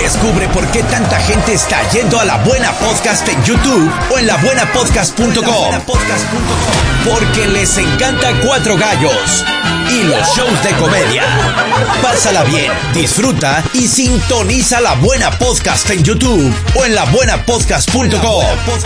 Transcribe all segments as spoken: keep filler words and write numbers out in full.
Descubre por qué tanta gente está yendo a La Buena Podcast en YouTube o en la buena podcast punto com. Porque les encanta Cuatro Gallos y los shows de comedia. Pásala bien, disfruta y sintoniza La Buena Podcast en YouTube o en la buena podcast punto com.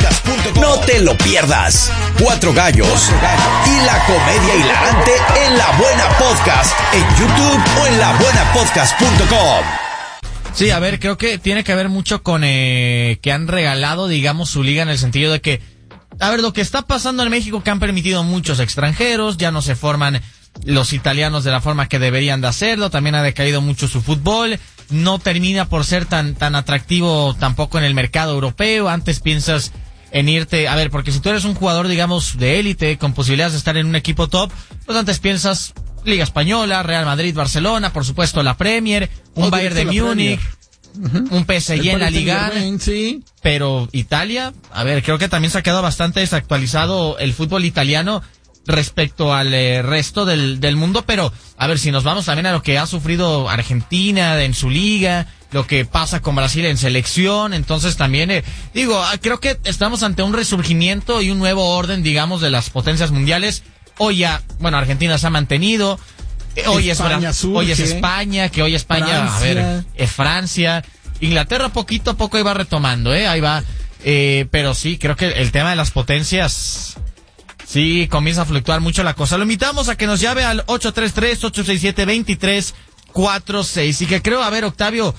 No te lo pierdas. Cuatro Gallos y la comedia hilarante en La Buena Podcast en YouTube o en la buena podcast punto com. Sí, a ver, creo que tiene que ver mucho con eh, que han regalado, digamos, su liga en el sentido de que, a ver, lo que está pasando en México, que han permitido muchos extranjeros, ya no se forman los italianos de la forma que deberían de hacerlo, también ha decaído mucho su fútbol, no termina por ser tan tan atractivo tampoco en el mercado europeo. Antes piensas en irte, a ver, porque si tú eres un jugador, digamos, de élite, con posibilidades de estar en un equipo top, pues antes piensas Liga Española, Real Madrid, Barcelona, por supuesto la Premier, un oh, Bayern de Múnich, uh-huh. un P S G en la Liga, sí. Pero Italia, a ver, creo que también se ha quedado bastante desactualizado el fútbol italiano respecto al eh, resto del, del mundo, pero a ver, si nos vamos también a lo que ha sufrido Argentina en su liga, lo que pasa con Brasil en selección, entonces también, eh, digo, creo que estamos ante un resurgimiento y un nuevo orden, digamos, de las potencias mundiales. Hoy ya, bueno, Argentina se ha mantenido, hoy España es surge, hoy es España, que hoy España, Francia. a ver, es Francia, Inglaterra poquito a poco ahí va retomando, eh, ahí va, eh, pero sí, creo que el tema de las potencias, sí, comienza a fluctuar mucho la cosa. Lo invitamos a que nos llame al ocho tres tres, ocho seis siete, dos tres cuatro seis, y que creo, a ver, Octavio,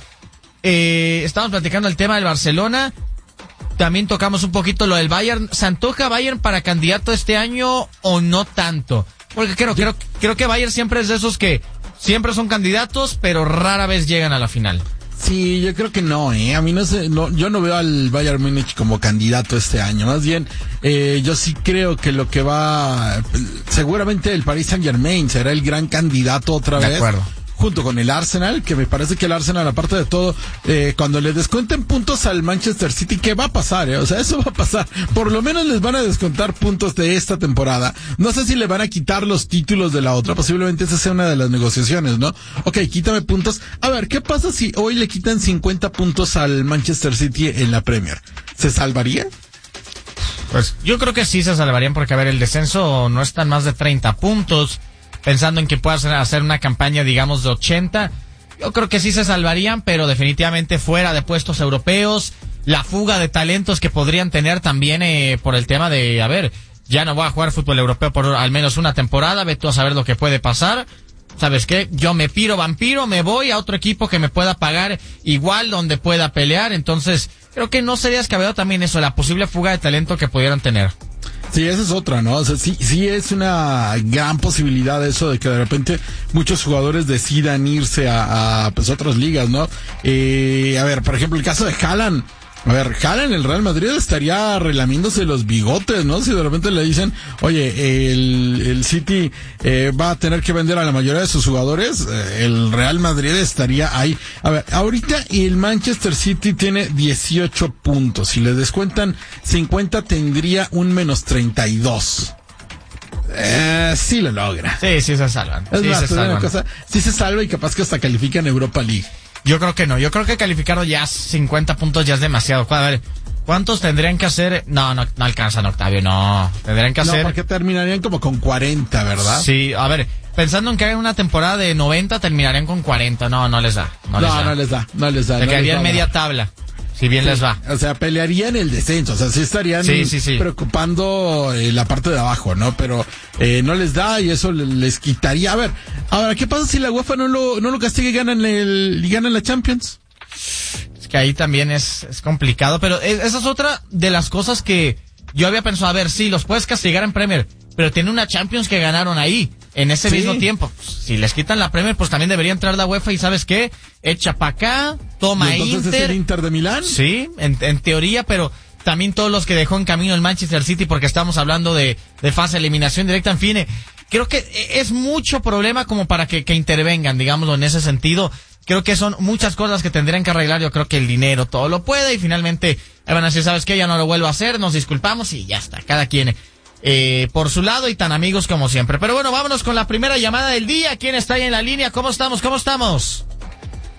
eh, estamos platicando el tema del Barcelona, también tocamos un poquito lo del Bayern. ¿Se antoja Bayern para candidato este año o no tanto? Porque creo, creo, creo que Bayern siempre es de esos que siempre son candidatos, pero rara vez llegan a la final. Sí, yo creo que no, eh. A mí no sé, no, yo no veo al Bayern Múnich como candidato este año. Más bien, eh, yo sí creo que lo que va, seguramente el Paris Saint-Germain será el gran candidato otra vez. De acuerdo. Junto con el Arsenal, que me parece que el Arsenal, aparte de todo, eh, cuando le descuenten puntos al Manchester City, ¿qué va a pasar? Eh? O sea, eso va a pasar. Por lo menos les van a descontar puntos de esta temporada. No sé si le van a quitar los títulos de la otra. Posiblemente esa sea una de las negociaciones, ¿no? Ok, quítame puntos. A ver, ¿qué pasa si hoy le quitan cincuenta puntos al Manchester City en la Premier? ¿Se salvaría? Pues yo creo que sí se salvarían porque, a ver, el descenso no está en más de treinta puntos. Pensando en que puedas hacer una campaña, digamos, de ochenta, yo creo que sí se salvarían, pero definitivamente fuera de puestos europeos, la fuga de talentos que podrían tener también eh, por el tema de, a ver, ya no voy a jugar fútbol europeo por al menos una temporada, ve tú a saber lo que puede pasar. ¿Sabes qué? Yo me piro vampiro, me voy a otro equipo que me pueda pagar igual, donde pueda pelear, entonces creo que no sería descabellado también eso, la posible fuga de talento que pudieran tener. Sí, esa es otra, ¿no? O sea, sí, sí es una gran posibilidad eso de que de repente muchos jugadores decidan irse a, a pues otras ligas, ¿no? Eh, a ver, por ejemplo, el caso de Haaland. A ver, Haaland, el Real Madrid estaría relamiéndose los bigotes, ¿no? Si de repente le dicen, oye, el, el City eh, va a tener que vender a la mayoría de sus jugadores, eh, el Real Madrid estaría ahí. A ver, ahorita el Manchester City tiene dieciocho puntos. Si le descuentan cincuenta, tendría un menos treinta y dos. Eh, sí lo logra. Sí, sí se salvan. Es sí más, se salvan. Una cosa, sí se salva y capaz que hasta califica en Europa League. Yo creo que no, yo creo que calificar ya cincuenta puntos ya es demasiado. A ver, ¿cuántos tendrían que hacer? No, no, no alcanzan, Octavio, no. Tendrían que hacer... No, porque terminarían como con cuarenta, ¿verdad? Sí, a ver, pensando en que hagan una temporada de noventa, terminarían con cuarenta. No, no les da. No, no, les da. no les da, no les da. Se no quedarían les da, media tabla, si bien sí, les va. O sea, pelearían el descenso, o sea, sí estarían sí, sí, sí. preocupando eh, la parte de abajo, ¿no? Pero eh, no les da y eso les quitaría. A ver, ahora, ¿qué pasa si la UEFA no lo, no lo castiga y ganan, el, y ganan la Champions? Es que ahí también es, es complicado, pero es, esa es otra de las cosas que yo había pensado, a ver, sí, los puedes castigar en Premier, pero tiene una Champions que ganaron ahí, en ese sí. mismo tiempo. Si les quitan la Premier, pues también debería entrar la UEFA y ¿sabes qué? Echa para acá, toma ¿Y entonces Inter. ¿Es el Inter de Milán? Sí, en, en teoría, pero también todos los que dejó en camino el Manchester City, porque estamos hablando de, de fase de eliminación directa, en fin, eh, creo que es mucho problema como para que, que intervengan, digámoslo, en ese sentido. Creo que son muchas cosas que tendrían que arreglar. Yo creo que el dinero todo lo puede y finalmente van a decir, ¿sabes qué? Ya no lo vuelvo a hacer, nos disculpamos y ya está. Cada quien eh, por su lado y tan amigos como siempre. Pero bueno, vámonos con la primera llamada del día. ¿Quién está ahí en la línea? ¿Cómo estamos? ¿Cómo estamos?